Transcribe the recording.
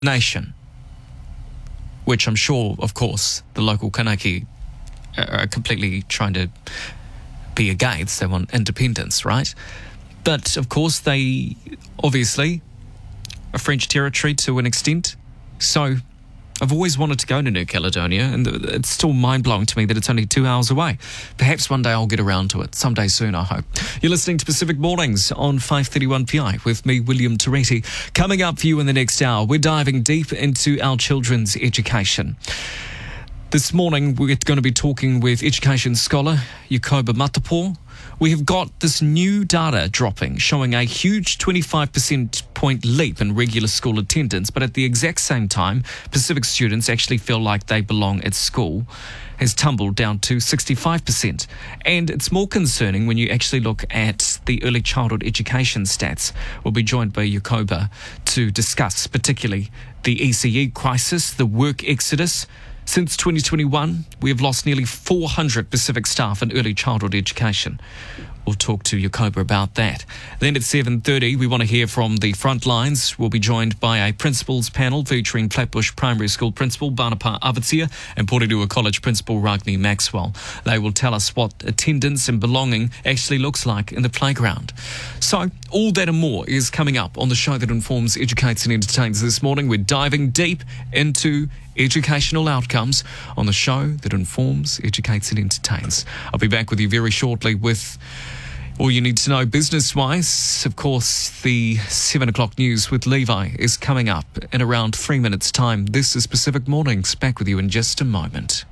nation, which I'm sure, of course, the local Kanaki are completely trying to be against. They want independence, right? But, of course, they obviously are French territory to an extent. So I've always wanted to go to New Caledonia, and it's still mind-blowing to me that it's only 2 hours away. Perhaps one day I'll get around to it. Someday soon, I hope. You're listening to Pacific Mornings on 531 PI with me, William Toretti. Coming up for you in the next hour, we're diving deep into our children's education. This morning, we're going to be talking with education scholar Jacoba Matapo. We have got this new data dropping showing a huge 25% point leap in regular school attendance, but at the exact same time, Pacific students actually feel like they belong at school has tumbled down to 65%. And it's more concerning when you actually look at the early childhood education stats. We'll be joined by Jacoba to discuss particularly the ECE crisis, the work exodus. Since 2021, we have lost nearly 400 Pacific staff in early childhood education. We'll talk to Jacoba about that. Then at 7:30, we want to hear from the front lines. We'll be joined by a principals panel featuring Flatbush Primary School Principal Banapa Avatia and Porirua College Principal Ragni Maxwell. They will tell us what attendance and belonging actually looks like in the playground. So, all that and more is coming up on the show that informs, educates and entertains this morning. We're diving deep into educational outcomes on the show that informs, educates and entertains. I'll be back with you very shortly with all you need to know business-wise. Of course, the 7 o'clock news with Levi is coming up in around 3 minutes' time. This is Pacific Mornings. Back with you in just a moment.